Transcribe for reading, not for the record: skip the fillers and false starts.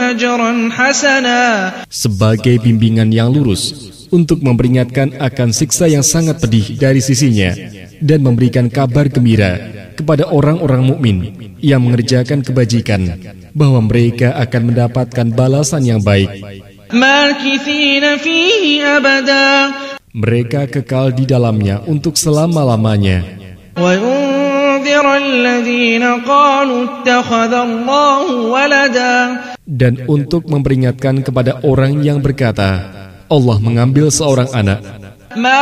أجرا حسنا. Sebagai bimbingan yang lurus untuk memperingatkan akan siksa yang sangat pedih dari sisinya dan memberikan kabar gembira kepada orang-orang mukmin yang mengerjakan kebajikan bahwa mereka akan mendapatkan balasan yang baik. ماكثين فيه أبدا. Mereka kekal di dalamnya untuk selama-lamanya. وينذر الذين قالوا اتخذ الله ولدا. Dan untuk memperingatkan kepada orang yang berkata, Allah mengambil seorang anak.